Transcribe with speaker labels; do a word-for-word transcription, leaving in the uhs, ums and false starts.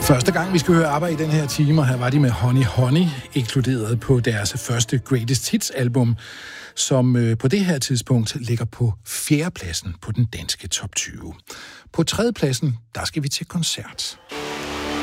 Speaker 1: Første gang, vi skal høre ABBA i den her time, og her var de med Honey Honey, inkluderet på deres første Greatest Hits-album, som øh, på det her tidspunkt ligger på fjerdepladsen på den danske top tyve. På tredjepladsen, der skal vi til koncert.